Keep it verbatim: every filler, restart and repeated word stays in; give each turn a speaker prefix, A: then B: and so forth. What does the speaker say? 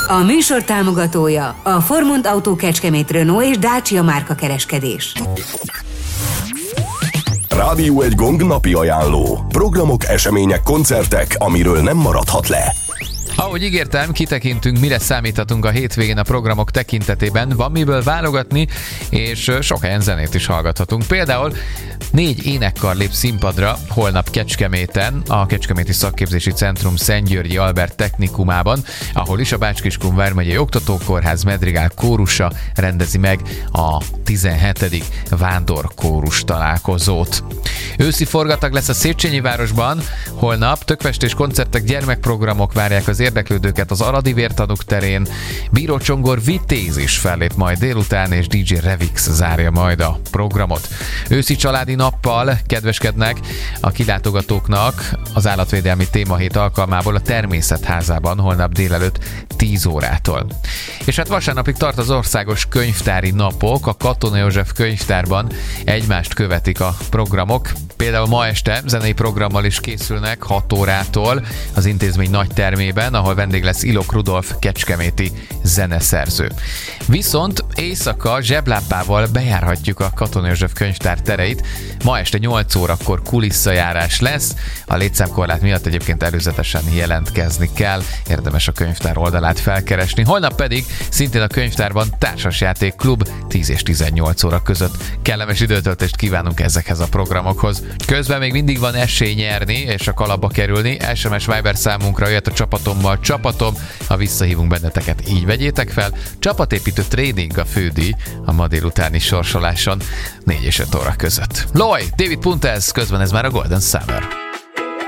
A: A műsor támogatója a Formont Autó Kecskemét Renault és Dacia márka kereskedés.
B: Rádió egy Gong napi ajánló. Programok, események, koncertek, amiről nem maradhat le.
C: Ahogy ígértem, kitekintünk, mire számíthatunk a hétvégén a programok tekintetében. Van miből válogatni, és sok helyen zenét is hallgathatunk. Például négy énekkar lép színpadra holnap Kecskeméten, a Kecskeméti Szakképzési Centrum Szentgyörgyi Albert Technikumában, ahol is a Bács-Kiskun vármegyei Oktatókórház Medrigál kórusa rendezi meg a tizenhetedik vándorkórus találkozót. Őszi forgatag lesz a Széchenyi városban, holnap tökfestés, koncertek, gyermekprogramok várják az érdeklődőket az Aradi Vértanúk terén. Bíró Csongor Vitéz is fellép majd délután, és dé dzsé Revix zárja majd a programot. Őszi családi nappal kedveskednek a kilátogatóknak az állatvédelmi témahét alkalmából a Természetházában holnap délelőtt tíz órától. És hát vasárnapig tart az országos könyvtári napok, a Katona József könyvtárban egymást követik a programok. Például ma este zenei programmal is készülnek hat órától az intézmény nagy termében, ahol vendég lesz Ilok Rudolf kecskeméti zeneszerző. Viszont éjszaka zseblámpával bejárhatjuk a Katona József könyvtár tereit. Ma este nyolc órakor kulisszajárás lesz, a létszámkorlát miatt egyébként előzetesen jelentkezni kell, érdemes a könyvtár oldalát felkeresni. Holnap pedig szintén a könyvtárban társasjáték klub tíz és tizennyolc óra között. Kellemes időtöltést kívánunk ezekhez a programokhoz. Közben még mindig van esély nyerni és a kalapba kerülni. es em es Viber számunkra jöhet a csapatommal csapatom, ha visszahívunk benneteket, így vegyétek fel. Csapatépítő tréning a fődíj a ma délutáni sorsoláson négy és öt óra között. Loy, David Puentes, közben ez már a Golden Summer.